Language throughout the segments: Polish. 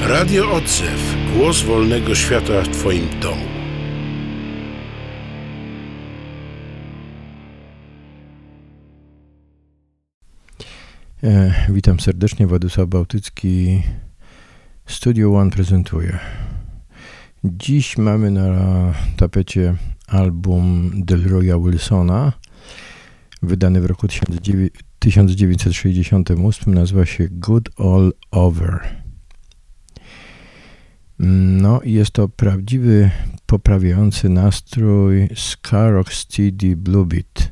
Radio Odzew. Głos wolnego świata w Twoim domu. Witam serdecznie, Władysław Bałtycki, Studio One prezentuje. Dziś mamy na tapecie album Delroya Wilsona, wydany w roku 1968, nazywa się Good All Over. No i jest to prawdziwy, poprawiający nastrój ska rocksteady blue beat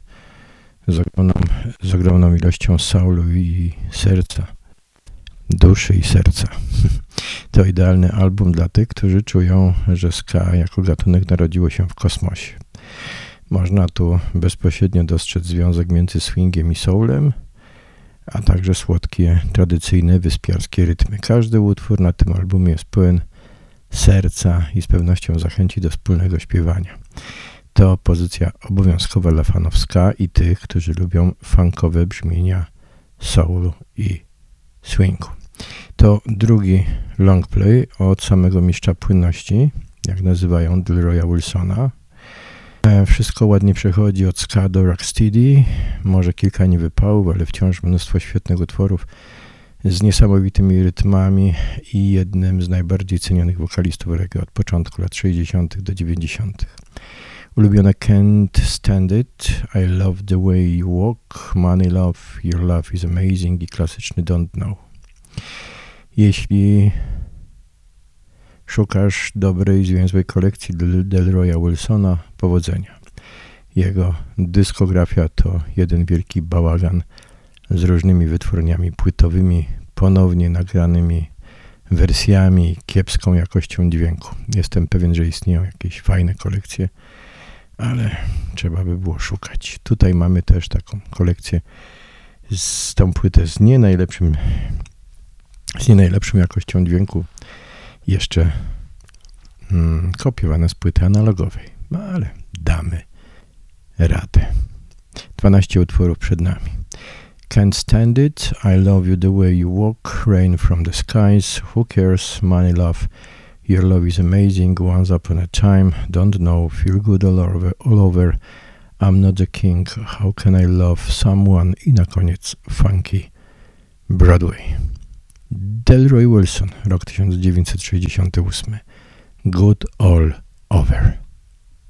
z ogromną ilością soulu i serca, duszy i serca. To idealny album dla tych, którzy czują, że ska jako gatunek narodziło się w kosmosie. Można tu bezpośrednio dostrzec związek między swingiem i soulem, a także słodkie, tradycyjne, wyspiarskie rytmy. Każdy utwór na tym albumie jest pełen serca i z pewnością zachęci do wspólnego śpiewania. To pozycja obowiązkowa dla fanów ska i tych, którzy lubią funkowe brzmienia soulu i swingu. To drugi longplay od samego mistrza płynności, jak nazywają Delroya Wilsona. Wszystko ładnie przechodzi od ska do rocksteady, może kilka niewypałów, ale wciąż mnóstwo świetnych utworów z niesamowitymi rytmami i jednym z najbardziej cenionych wokalistów reggae od początku lat 60. do 90. Ulubione Can't Stand It, I Love the Way You Walk, Money Love, Your Love is Amazing i klasyczny Don't Know. Jeśli szukasz dobrej, zwięzłej kolekcji Delroya Wilsona, powodzenia. Jego dyskografia to jeden wielki bałagan z różnymi wytwórniami płytowymi, ponownie nagranymi wersjami, kiepską jakością dźwięku. Jestem pewien, że istnieją jakieś fajne kolekcje, ale trzeba by było szukać. Tutaj mamy też taką kolekcję z tą płytę z nie najlepszą jakością dźwięku, jeszcze kopiowane z płyty analogowej. No ale damy radę. 12 utworów przed nami. Can't Stand It, I Love You The Way You Walk, Rain From The Skies, Who Cares, Money Love, Your Love Is Amazing, Once Upon A Time, Don't Know, Feel Good All Over, I'm Not The King, How Can I Love Someone i na koniec Funky Broadway. Delroy Wilson, rok 1968. Good All Over.